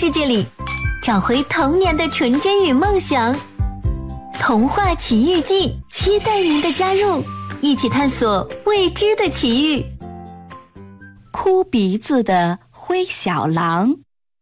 世界里，找回童年的纯真与梦想。童话奇遇记，期待您的加入，一起探索未知的奇遇。 哭鼻子的灰小狼。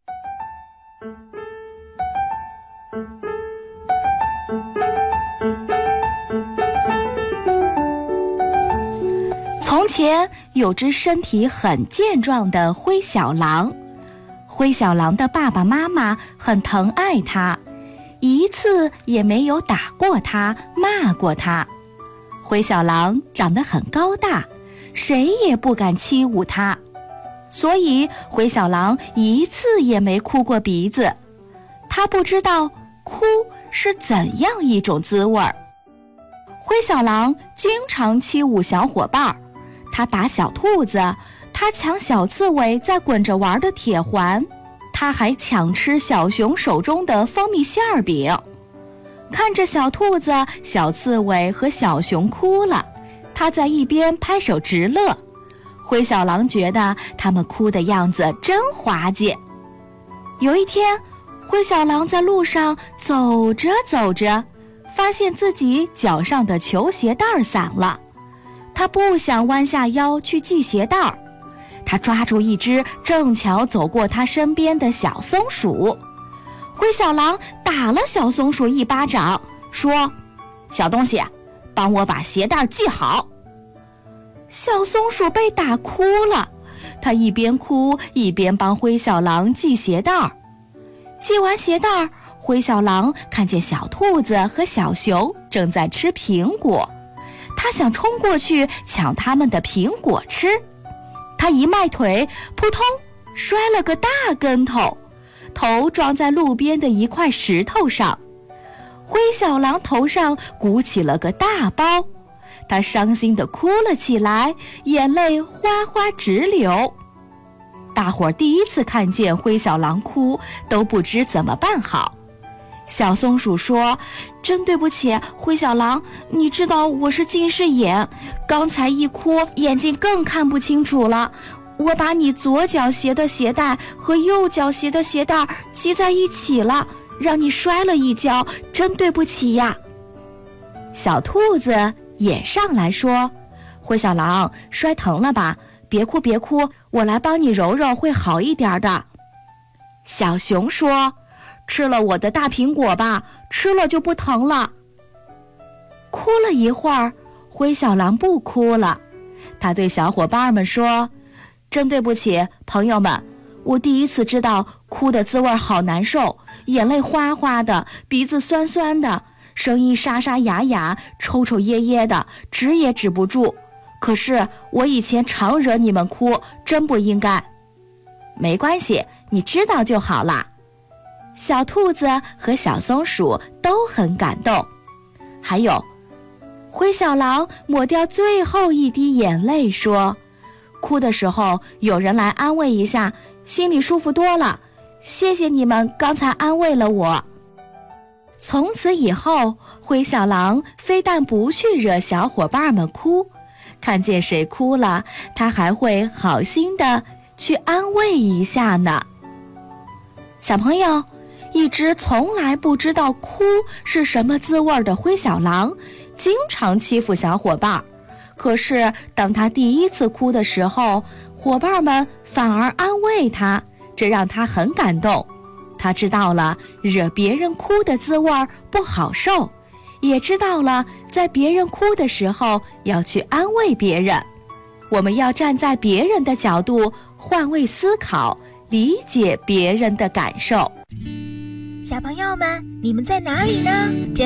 从前有只身体很健壮的灰小狼，灰小狼的爸爸妈妈很疼爱它，一次也没有打过它，骂过它。灰小狼长得很高大，谁也不敢欺侮它，所以灰小狼一次也没哭过鼻子。他不知道哭是怎样一种滋味儿。灰小狼经常欺侮小伙伴，他打小兔子，他抢小刺猬在滚着玩的铁环，他还抢吃小熊手中的蜂蜜馅儿饼。看着小兔子、小刺猬和小熊哭了，他在一边拍手直乐。灰小狼觉得他们哭的样子真滑稽。有一天，灰小狼在路上走着走着，发现自己脚上的球鞋带散了。他不想弯下腰去系鞋带儿，他抓住一只正巧走过他身边的小松鼠。灰小狼打了小松鼠一巴掌，说：“小东西，帮我把鞋带系好。”小松鼠被打哭了，他一边哭一边帮灰小狼系鞋带儿。系完鞋带儿，灰小狼看见小兔子和小熊正在吃苹果，他想冲过去抢他们的苹果吃。他一迈腿，扑通摔了个大跟头，头撞在路边的一块石头上。灰小狼头上鼓起了个大包，他伤心地哭了起来，眼泪哗哗直流。大伙儿第一次看见灰小狼哭，都不知怎么办好。小松鼠说：“真对不起，灰小狼，你知道我是近视眼，刚才一哭眼睛更看不清楚了。我把你左脚鞋的鞋带和右脚鞋的鞋带系在一起了，让你摔了一跤，真对不起呀。”小兔子也上来说：“灰小狼，摔疼了吧？别哭别哭，我来帮你揉揉，会好一点的。”小熊说：“吃了我的大苹果吧，吃了就不疼了。”哭了一会儿，灰小狼不哭了。他对小伙伴们说：“真对不起，朋友们，我第一次知道哭的滋味好难受，眼泪哗哗的，鼻子酸酸的，声音沙沙哑哑，抽抽噎噎的，止也止不住。可是我以前常惹你们哭，真不应该。”没关系，你知道就好了。小兔子和小松鼠都很感动。还有，灰小狼抹掉最后一滴眼泪说：“哭的时候有人来安慰一下，心里舒服多了，谢谢你们刚才安慰了我。”从此以后，灰小狼非但不去惹小伙伴们哭，看见谁哭了，他还会好心的去安慰一下呢。小朋友，一只从来不知道哭是什么滋味的灰小狼，经常欺负小伙伴。可是当他第一次哭的时候，伙伴们反而安慰他，这让他很感动。他知道了惹别人哭的滋味不好受，也知道了在别人哭的时候要去安慰别人。我们要站在别人的角度，换位思考，理解别人的感受。 小朋友们，你们在哪里呢？